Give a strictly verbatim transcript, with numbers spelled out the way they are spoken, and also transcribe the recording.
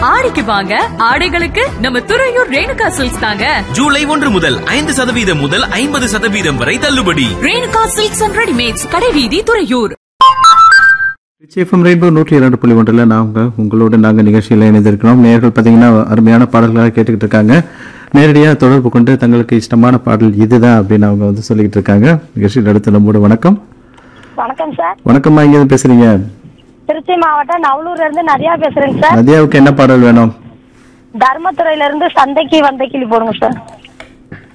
ஆடிக்கு வாங்க, ஆடைகளுக்கு நம்ம துறையூர் ரேணுகா சில்க்ஸ் தாங்க. ஜூலை ஒன்று முதல் ஐந்து சதவீதம் முதல் ஐம்பது சதவீதம் வரை தள்ளுபடி. ரேணுகா சில்க்ஸ் அண்ட் ரெடிமேட்ஸ், கடைவீதி, துறையூர். ரெயின்போ நூற்றி இரண்டு புள்ளி ஒன்றில் நாங்க உங்களோட நாங்க நிகழ்ச்சியில் இணைந்திருக்கிறோம். நேயர்கள் பார்த்தீங்கன்னா அருமையான பாடல்களாக கேட்டுக்கிட்டு இருக்காங்க. நேரடியாக தொடர்பு கொண்டு தங்களுக்கு இஷ்டமான பாடல் இதுதான் அப்படின்னு அவங்க வந்து சொல்லிக்கிட்டு இருக்காங்க. நிகழ்ச்சியில் அடுத்த நம்மோட வணக்கம். வணக்கம் சார். வணக்கம்மா, இங்க இருந்து பேசுறீங்க? திருச்சி மாவட்டம் நவலூர்ல இருந்து நதியா பேசுறேங்க சார். நதியாவுக்கு என்ன பாடல் வேணும்? தர்மத்துறையில இருந்து சந்தைக்கு வந்த கிளி போடுங்க சார்.